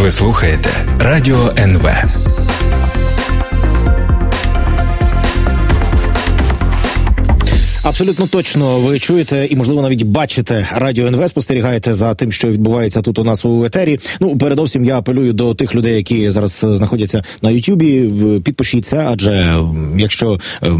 Ви слухаєте Радіо НВ. Абсолютно точно ви чуєте і, можливо, навіть бачите Радіо НВ, спостерігаєте за тим, що відбувається тут у нас у етері. Ну, передовсім я апелюю до тих людей, які зараз знаходяться на Ютубі. Підпишіться, адже якщо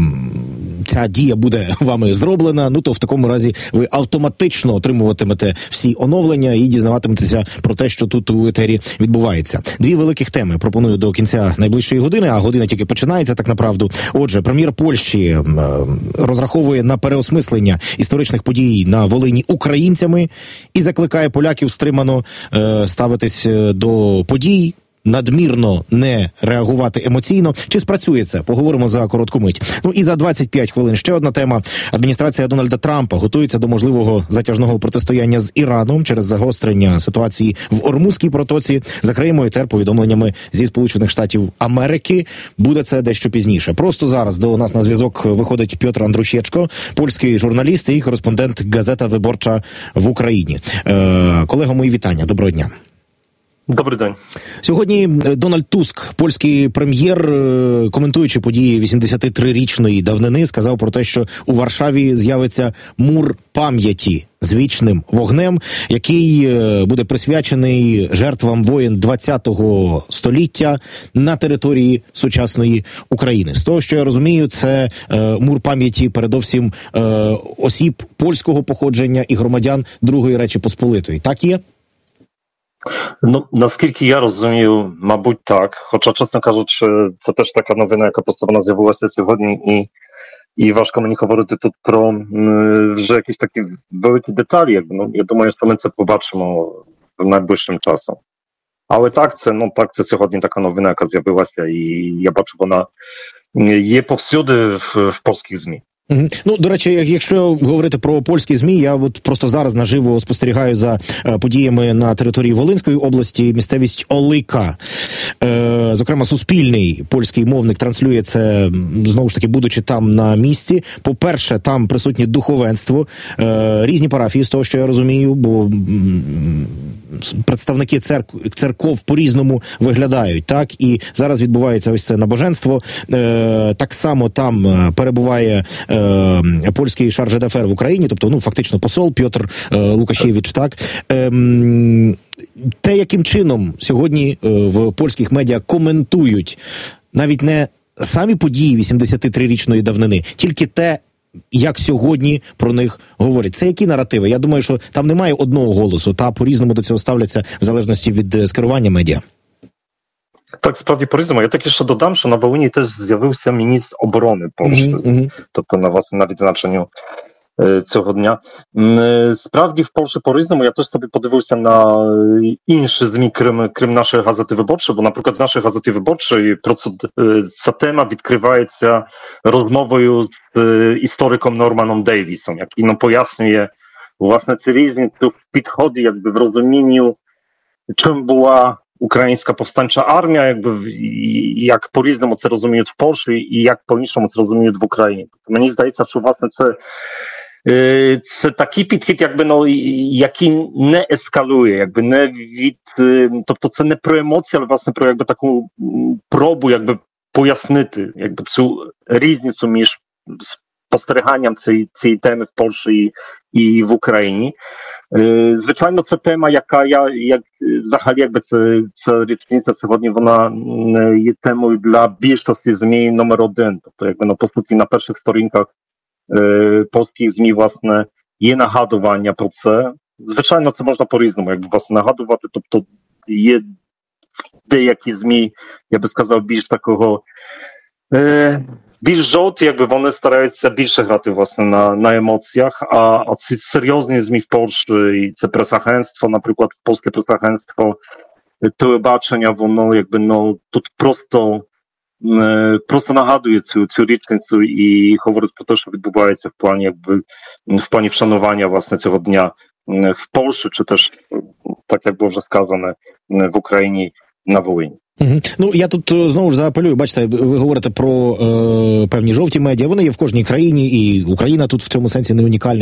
ця дія буде вами зроблена, ну то в такому разі ви автоматично отримуватимете всі оновлення і дізнаватиметеся про те, що тут у етері відбувається. Дві великих теми пропоную до кінця найближчої години, а година тільки починається, так направду. Отже, прем'єр Польщі розраховує на переосмислення історичних подій на Волині українцями і закликає поляків стримано ставитись до подій, надмірно не реагувати емоційно. Чи спрацює це? Поговоримо за коротку мить. Ну і за 25 хвилин ще одна тема. Адміністрація Дональда Трампа готується до можливого затяжного протистояння з Іраном через загострення ситуації в Ормузькій протоці. Закриємо етер повідомленнями зі Сполучених Штатів Америки. Буде це дещо пізніше. Просто зараз до нас на зв'язок виходить Пьотр Андрушечко, польський журналіст і кореспондент газета «Виборча» в Україні. Колего, мої вітання. Доброго дня. Добрий день. Сьогодні Дональд Туск, польський прем'єр, коментуючи події 83-річної давнини, сказав про те, що у Варшаві з'явиться мур пам'яті з вічним вогнем, який буде присвячений жертвам воєн ХХ століття на території сучасної України. З того, що я розумію, це мур пам'яті передовсім осіб польського походження і громадян Другої Речі Посполитої. Так є? Ну, наскільки я розумію, мабуть, так. Хоча, чесно кажучи, це теж така новина, яка просто вона з'явилася сьогодні, і важко мені говорити тут про вже якісь такі великі деталі. Якби. Ну, я думаю, що ми це побачимо в найближчим часом. Але так, це сьогодні така новина, яка з'явилася, і я бачу, вона є повсюди в польських ЗМІ. Ну, до речі, якщо говорити про польські ЗМІ, я от просто зараз наживо спостерігаю за подіями на території Волинської області, місцевість Олика. Зокрема, суспільний польський мовник транслює це, знову ж таки, будучи там на місці. По-перше, там присутнє духовенство, різні парафії, з того, що я розумію, бо представники церков по-різному виглядають, так? І зараз відбувається ось це набоженство. Так само там перебуває польський шарж-де-фер в Україні, тобто, ну, фактично посол Пьотр Лукашевич, так? Те, яким чином сьогодні в польських медіа коментують навіть не самі події 83-річної давнини, тільки те, як сьогодні про них говорять. Це які наративи? Я думаю, що там немає одного голосу, та по-різному до цього ставляться в залежності від скерування медіа. Так, справді по-різному. Я таки ще додам, що на Волині теж з'явився міністр оборони Польщі, тобто на відзначенню цього дня. Справді в Польщі по-різному. Я теж собі подивився на інші ЗМІ, крім нашої газети «Виборча», бо, наприклад, в нашій газеті «Виборчій» ця тема відкривається розмовою з істориком Норманом Дейвісом, який нам пояснює, власне, цю різницю в підході, якби в розумінню, чим була українська повстанча армія, якби як по-різному це розуміють в Польщі і як по-іншому це розуміють в Україні. Мені здається, що власне це такий підхід, якби, ну, який не ескалує, якби не тобто це не про емоції, але власне про якби таку пробу, якби пояснити, якби цю різницю між спостеріганням цієї теми в Польщі і в Україні. Звичайно, це тема, яка взагалі, якби ця річниця сьогодні, вона є темою для більшості ЗМІ номер один. Тобто, якби, по суті, на перших сторінках польських ЗМІ, власне, є нагадування про це. Звичайно, це можна по-різному, якби, власне, нагадувати. Тобто, є деякі ЗМІ, я би сказав, більш такого більш жовті, якби вони стараються більше грати, власне, на емоціях, а ці серйозні ЗМІ в Польщі, і це прес-агентство, наприклад, польське прес-агентство телебачення, воно, якби, ну, тут просто нагадує цю річницю і говорить про те, що відбувається в плані вшанування, власне, цього дня в Польщі, чи теж, так як було вже сказано, в Україні на Волині. Ну, я тут знову ж заапелюю, бачите, ви говорите про певні жовті медіа, вони є в кожній країні, і Україна тут в цьому сенсі не унікальна.